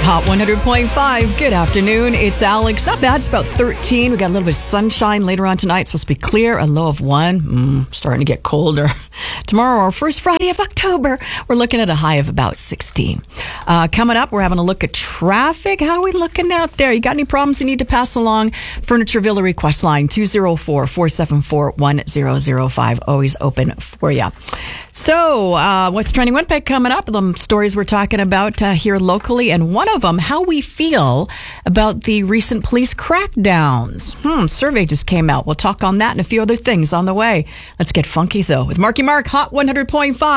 Hot 100.5. Good afternoon. It's Alex. Not bad. It's about 13. We got a little bit of sunshine later on tonight. It's supposed to be clear. A low of 1. Starting to get colder. Tomorrow, our first Friday of October, we're looking at a high of about 16. Coming up, we're having a look at traffic. How are we looking out there? You got any problems you need to pass along? Furnitureville request line 204-474-1005. Always open for you. So, what's trending Winnipeg coming up? The stories we're talking about here locally, and one of them, how we feel about the recent police crackdowns. Survey just came out. We'll talk on that and a few other things on the way. Let's get funky, though, with Marky Mark, Hot 100.5.